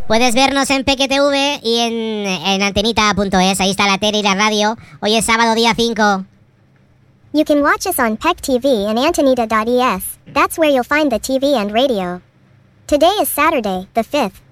Puedes vernos en PQTV y en antenita.es. Ahí está la tele y la radio. Hoy es sábado, día 5. You can watch us on PEC TV and Antonita.es. That's where you'll find the TV and radio. Today is Saturday, the 5th.